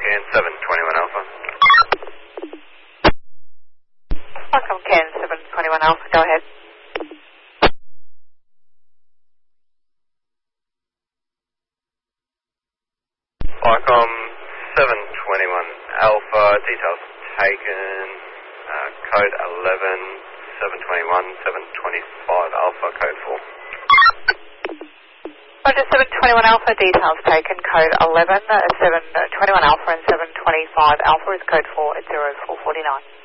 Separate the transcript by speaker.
Speaker 1: Can 721 Alpha.
Speaker 2: Welcome, Can 721 Alpha, go ahead.
Speaker 1: Welcome 721 Alpha, details taken, code 11, 721, 725 Alpha, code 4.
Speaker 2: Roger, 721 Alpha, details taken, code 11, 721 Alpha and 725 Alpha is code 4 at 0449.